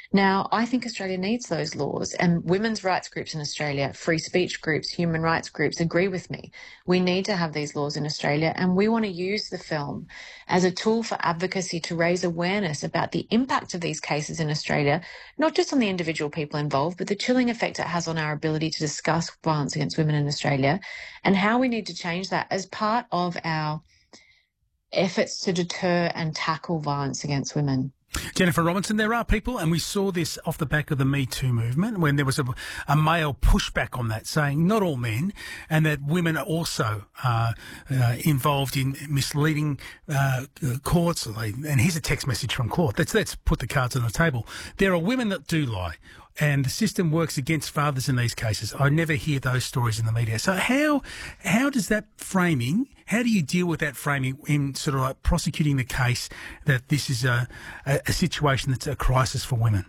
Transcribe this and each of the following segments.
Now, I think Australia needs those laws, and women's rights groups in Australia, free speech groups, human rights groups agree with me. We need to have these laws in Australia, and we want to use the film as a tool for advocacy to raise awareness about the impact of these cases in Australia, not just on the individual people involved, but the chilling effect it has on our ability to discuss violence against women in Australia, and how we need to change that as part of our efforts to deter and tackle violence against women. Jennifer Robinson, there are people, and we saw this off the back of the Me Too movement, when there was a male pushback on that, saying not all men, and that women are also involved in misleading courts. And here's a text message from court. Let's put the cards on the table. There are women that do lie, and the system works against fathers in these cases. I never hear those stories in the media. So how does that framing, how do you deal with that framing in sort of like prosecuting the case that this is a situation that's a crisis for women?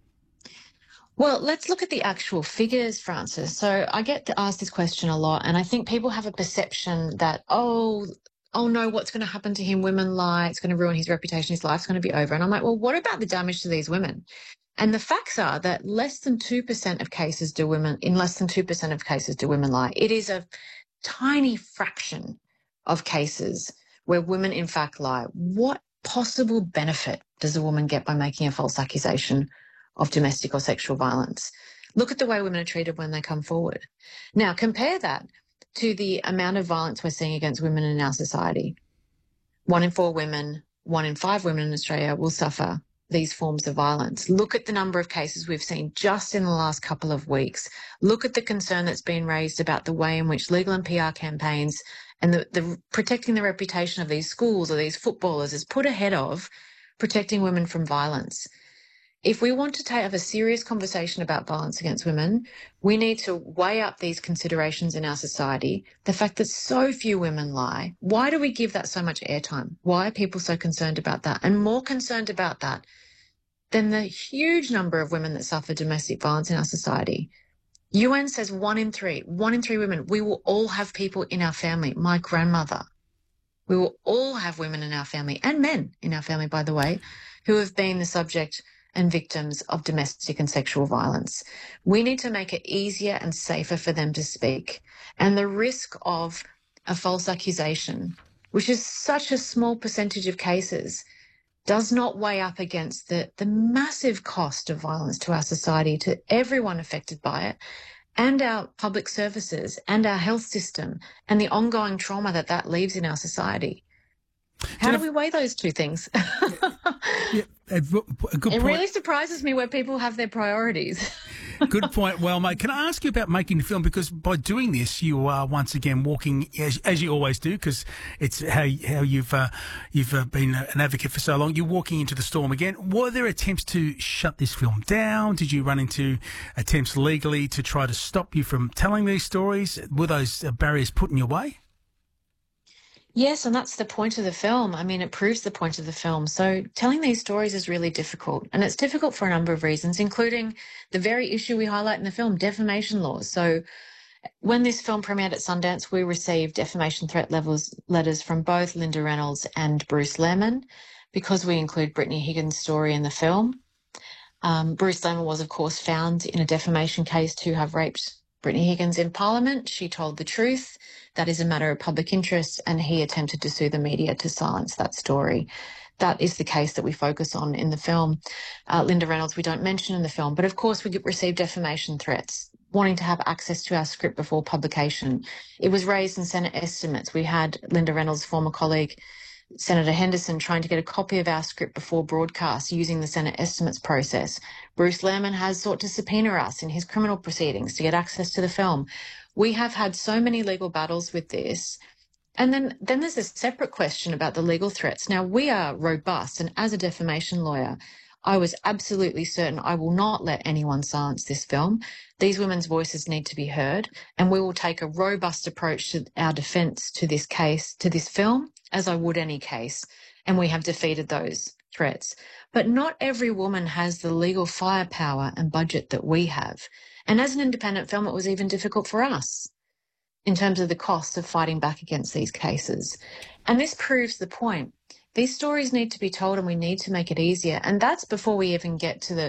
Well, let's look at the actual figures, Francis. So I get asked this question a lot, and I think people have a perception that, oh no, what's going to happen to him? Women lie, it's going to ruin his reputation, his life's going to be over. And I'm like, well, what about the damage to these women? And the facts are that in less than 2% of cases do women lie. It is a tiny fraction of cases where women in fact lie. What possible benefit does a woman get by making a false accusation of domestic or sexual violence? Look at the way women are treated when they come forward. Now, compare that to the amount of violence we're seeing against women in our society. 1 in 4 women, 1 in 5 women in Australia will suffer these forms of violence. Look at the number of cases we've seen just in the last couple of weeks. Look at the concern that's been raised about the way in which legal and PR campaigns and the protecting the reputation of these schools or these footballers is put ahead of protecting women from violence. If we want to have a serious conversation about violence against women, we need to weigh up these considerations in our society. The fact that so few women lie. Why do we give that so much airtime? Why are people so concerned about that? And more concerned about that than the huge number of women that suffer domestic violence in our society. UN says 1 in 3 women. We will all have people in our family. My grandmother. We will all have women in our family, and men in our family, by the way, who have been the subject and victims of domestic and sexual violence. We need to make it easier and safer for them to speak. And the risk of a false accusation, which is such a small percentage of cases, does not weigh up against the massive cost of violence to our society, to everyone affected by it, and our public services and our health system, and the ongoing trauma that leaves in our society. How do we weigh those two things? A good point. It really surprises me where people have their priorities. Good point. Well, mate, can I ask you about making the film? Because by doing this, you are once again walking, as you always do, because it's how you've been an advocate for so long. You're walking into the storm again. Were there attempts to shut this film down? Did you run into attempts legally to try to stop you from telling these stories? Were those barriers put in your way? Yes, and that's the point of the film. I mean, it proves the point of the film. So telling these stories is really difficult, and it's difficult for a number of reasons, including the very issue we highlight in the film, defamation laws. So when this film premiered at Sundance, we received defamation threat letters from both Linda Reynolds and Bruce Lehrmann because we include Brittany Higgins' story in the film. Bruce Lehrmann was, of course, found in a defamation case to have raped Brittany Higgins in Parliament. She told the truth. That is a matter of public interest, and he attempted to sue the media to silence that story. That is the case that we focus on in the film. Linda Reynolds we don't mention in the film, but of course we received defamation threats, wanting to have access to our script before publication. It was raised in Senate estimates. We had Linda Reynolds' former colleague, Senator Henderson, trying to get a copy of our script before broadcast using the Senate estimates process. Bruce Lehrmann has sought to subpoena us in his criminal proceedings to get access to the film. We have had so many legal battles with this. And then there's a separate question about the legal threats. Now, we are robust, and as a defamation lawyer, I was absolutely certain I will not let anyone silence this film. These women's voices need to be heard, and we will take a robust approach to our defence to this case, to this film, as I would any case, and we have defeated those threats. But not every woman has the legal firepower and budget that we have. And as an independent film, it was even difficult for us in terms of the cost of fighting back against these cases. And this proves the point. These stories need to be told, and we need to make it easier. And that's before we even get to the